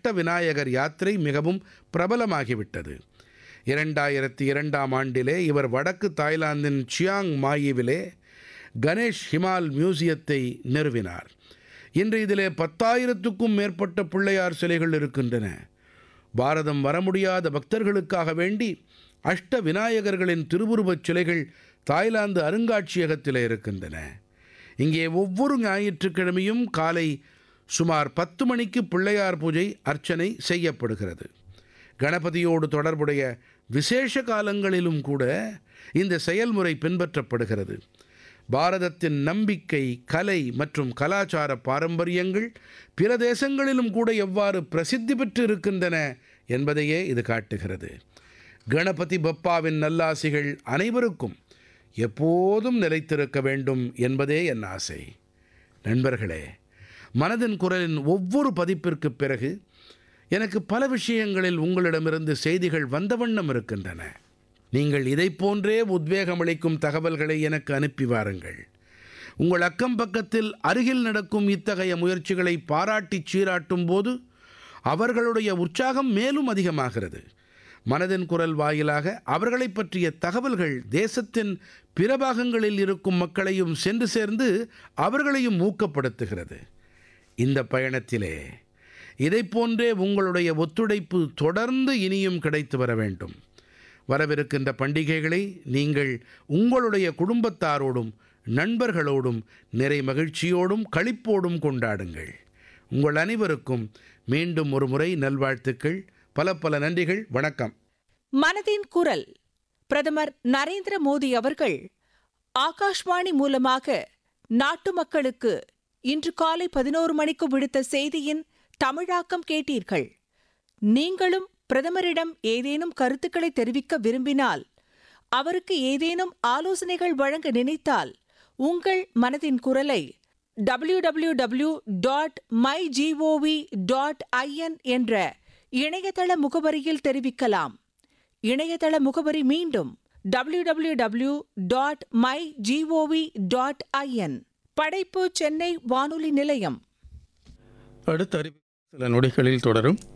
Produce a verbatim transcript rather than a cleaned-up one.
அஷ்ட விநாயகர் யாத்திரை மிகவும் பிரபலமாகிவிட்டது. இரண்டாயிரத்தி இரண்டாம் ஆண்டிலே இவர் வடக்கு தாய்லாந்தின் சியாங் மாயிவிலே கணேஷ் ஹிமால் மியூசியத்தை நிறுவினார். இன்று இதிலே பத்தாயிரத்துக்கும் மேற்பட்ட பிள்ளையார் சிலைகள் இருக்கின்றன. பாரதம் வர முடியாத பக்தர்களுக்காக வேண்டி அஷ்ட விநாயகர்களின் திருவுருவச் சிலைகள் தாய்லாந்து அருங்காட்சியகத்தில் இருக்கின்றன. இங்கே ஒவ்வொரு ஞாயிற்றுக்கிழமையும் காலை சுமார் பத்து மணிக்கு பிள்ளையார் பூஜை அர்ச்சனை செய்யப்படுகிறது. கணபதியோடு தொடர்புடைய விசேஷ காலங்களிலும் கூட இந்த செயல்முறை பின்பற்றப்படுகிறது. பாரதத்தின் நம்பிக்கை, கலை மற்றும் கலாச்சார பாரம்பரியங்கள் பிற தேசங்களிலும் கூட எவ்வாறு பிரசித்தி பெற்று இருக்கின்றன என்பதையே இது காட்டுகிறது. கணபதி பப்பாவின் நல்லாசிகள் அனைவருக்கும் எப்போதும் நிலைத்திருக்க வேண்டும் என்பதே என் ஆசை. நண்பர்களே, மனதின் குரலின் ஒவ்வொரு பதிப்பிற்கு பிறகு எனக்கு பல விஷயங்களில் உங்களிடமிருந்து செய்திகள் வந்த வண்ணம் இருக்கின்றன. நீங்கள் இதைப் போன்றே உத்வேகமளிக்கும் தகவல்களை எனக்கு அனுப்பி வாருங்கள். உங்கள் அக்கம் பக்கத்தில் அருகில் நடக்கும் இத்தகைய முயற்சிகளை பாராட்டி சீராட்டும் போது அவர்களுடைய உற்சாகம் மேலும் அதிகமாகிறது. மனதின் குரல் வாயிலாக அவர்களை பற்றிய தகவல்கள் தேசத்தின் பிற பாகங்களில் இருக்கும் மக்களையும் சென்று சேர்ந்து அவர்களையும் ஊக்கப்படுத்துகிறது. இந்த பயணத்திலே இதைப் போன்றே உங்களுடைய ஒத்துழைப்பு தொடர்ந்து இனியும் கிடைத்து வர வேண்டும். வரவிருக்கின்ற பண்டிகைகளை நீங்கள் உங்களுடைய குடும்பத்தாரோடும் நண்பர்களோடும் நிறை மகிழ்ச்சியோடும் களிப்போடும் கொண்டாடுங்கள். உங்கள் அனைவருக்கும் மீண்டும் ஒரு முறை நல்வாழ்த்துக்கள். பல பல நன்றிகள். வணக்கம். மனதின் குரல் பிரதமர் நரேந்திர மோடி அவர்கள் ஆகாஷ்வாணி மூலமாக நாட்டு மக்களுக்கு இன்று காலை பதினோரு மணிக்கு விடுத்த செய்தியின் தமிழாக்கம் கேட்டீர்கள். நீங்களும் பிரதமரிடம் ஏதேனும் கருத்துக்களை தெரிவிக்க விரும்பினால், அவருக்கு ஏதேனும் ஆலோசனைகள் வழங்க நினைத்தால், உங்கள் மனதின் குரலை W W W dot my gov dot IN என்ற இணையதள முகவரியில் தெரிவிக்கலாம். இணையதள முகவரி மீண்டும் W W W dot my gov dot IN. படைப்பு சென்னை வானொலி நிலையம். அடுத்த அறிவிப்பு சில நொடிகளில் தொடரும்.